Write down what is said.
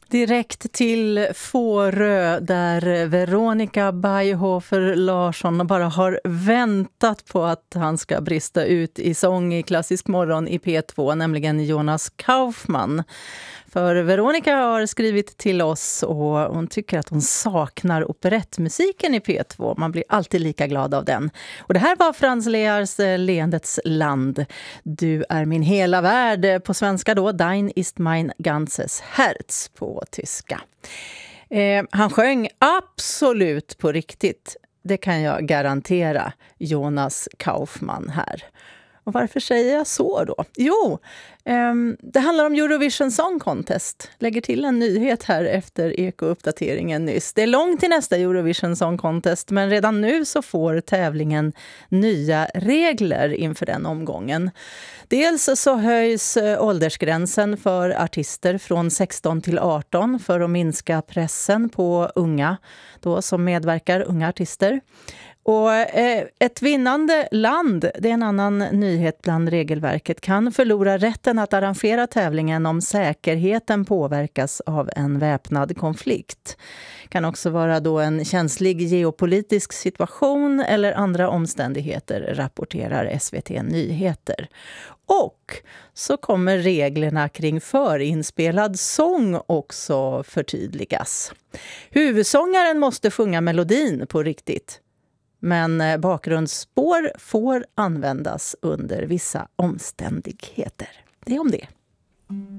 Direkt till Fårö där Veronica Bajhofer Larsson bara har väntat på att han ska brista ut i sång i Klassisk morgon i P2, nämligen Jonas Kaufman. För Veronica har skrivit till oss och hon tycker att hon saknar operettmusiken i P2. Man blir alltid lika glad av den. Och det här var Franz Lehrs Leendets land. Du är min hela värld på svenska då. Dein ist mein ganzes Herz på tyska. Han sjöng absolut på riktigt. Det kan jag garantera Jonas Kaufman här. Och varför säger jag så då? Jo, det handlar om Eurovision Song Contest. Lägger till en nyhet här efter Eko-uppdateringen nyss. Det är långt till nästa Eurovision Song Contest, men redan nu så får tävlingen nya regler inför den omgången. Dels så höjs åldersgränsen för artister från 16 till 18 för att minska pressen på unga då som medverkar, unga artister. Och ett vinnande land, det är en annan nyhet bland regelverket, kan förlora rätten att arrangera tävlingen om säkerheten påverkas av en väpnad konflikt. Kan också vara då en känslig geopolitisk situation eller andra omständigheter, rapporterar SVT Nyheter. Och så kommer reglerna kring förinspelad sång också förtydligas. Huvudsångaren måste sjunga melodin på riktigt. Men bakgrundsspår får användas under vissa omständigheter. Det är om det.